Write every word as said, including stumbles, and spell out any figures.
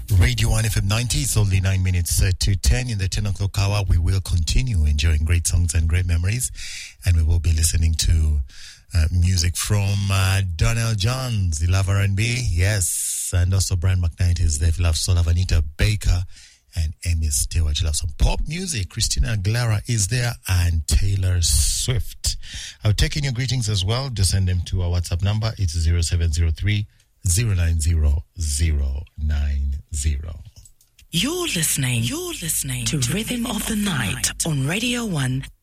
Radio one F M ninety, it's only nine minutes uh, to ten. In the ten o'clock hour, we will continue enjoying great songs and great memories. And we will be listening to uh, music from uh, Donnell Johns, the Love R and B, yes. And also Brian McKnight is there, Love Soul of Anita Baker and Amy Stewart. You love some pop music. Christina Aguilera is there and Taylor Swift. I'll take in your greetings as well. Just send them to our WhatsApp number. It's zero seven zero three zero nine zero zero nine zero. You're listening, you're listening to Rhythm of the Night on Radio one